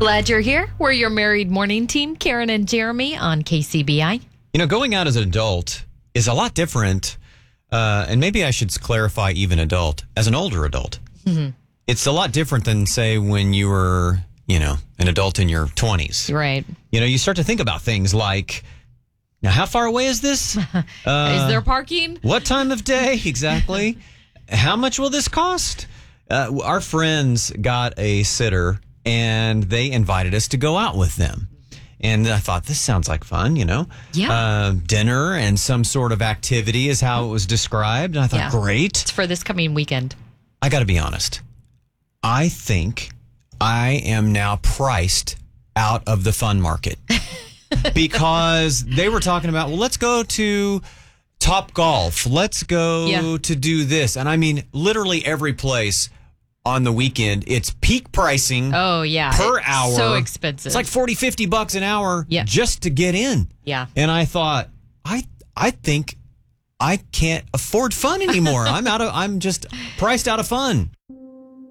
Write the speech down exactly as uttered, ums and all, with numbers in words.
Glad you're here. We're your married morning team, Karen and Jeremy on K C B I. You know, going out as an adult is a lot different, uh, and maybe I should clarify even adult, as an older adult. Mm-hmm. It's a lot different than, say, when you were, you know, an adult in your twenties. Right. You know, you start to think about things like, now, how far away is this? Uh, is there parking? What time of day? Exactly. How much will this cost? Uh, our friends got a sitter, and they invited us to go out with them. And I thought, this sounds like fun, you know? Yeah. Uh, dinner and some sort of activity is how it was described. And I thought, Yeah. great. It's for this coming weekend. I got to be honest. I think I am now priced out of the fun market. Because they were talking about, well, let's go to Top Golf. Let's go Yeah. to do this. And I mean, literally every place on the weekend, it's peak pricing Oh, yeah. per It's hour. So expensive. It's like forty, fifty bucks an hour Yeah. just to get in. Yeah. And I thought, I I think I can't afford fun anymore. I'm out of I'm just priced out of fun.